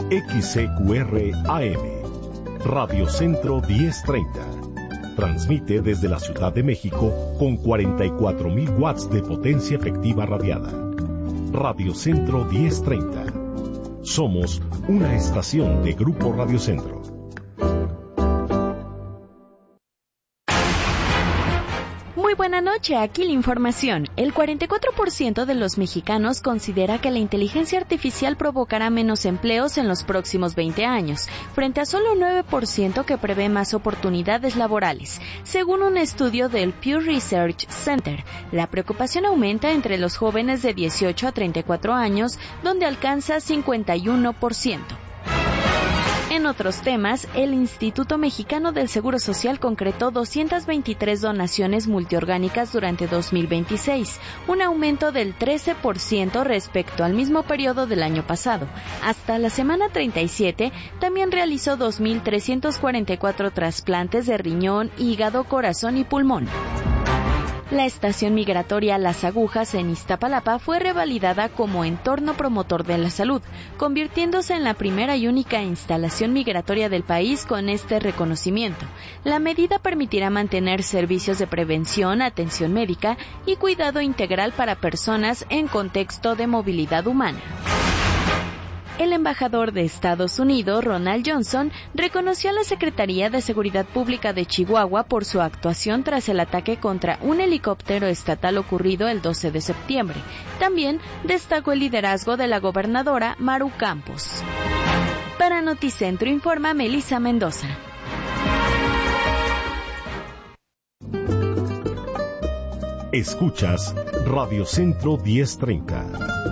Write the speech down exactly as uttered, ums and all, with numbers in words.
X C Q R A M, Radio Centro diez treinta. Transmite desde la Ciudad de México con cuarenta y cuatro mil watts de potencia efectiva radiada. Radio Centro diez treinta. Somos una estación de Grupo Radio Centro. Muy buena noche, aquí la información. El cuarenta y cuatro por ciento de los mexicanos considera que la inteligencia artificial provocará menos empleos en los próximos veinte años, frente a solo un nueve por ciento que prevé más oportunidades laborales. Según un estudio del Pew Research Center, la preocupación aumenta entre los jóvenes de dieciocho a treinta y cuatro años, donde alcanza cincuenta y uno por ciento. En otros temas, el Instituto Mexicano del Seguro Social concretó doscientas veintitrés donaciones multiorgánicas durante dos mil veintiséis, un aumento del trece por ciento respecto al mismo periodo del año pasado. Hasta la semana treinta y siete, también realizó dos mil trescientos cuarenta y cuatro trasplantes de riñón, hígado, corazón y pulmón. La estación migratoria Las Agujas en Iztapalapa fue revalidada como entorno promotor de la salud, convirtiéndose en la primera y única instalación migratoria del país con este reconocimiento. La medida permitirá mantener servicios de prevención, atención médica y cuidado integral para personas en contexto de movilidad humana. El embajador de Estados Unidos, Ronald Johnson, reconoció a la Secretaría de Seguridad Pública de Chihuahua por su actuación tras el ataque contra un helicóptero estatal ocurrido el doce de septiembre. También destacó el liderazgo de la gobernadora Maru Campos. Para Noticentro informa Melissa Mendoza. Escuchas Radio Centro diez treinta.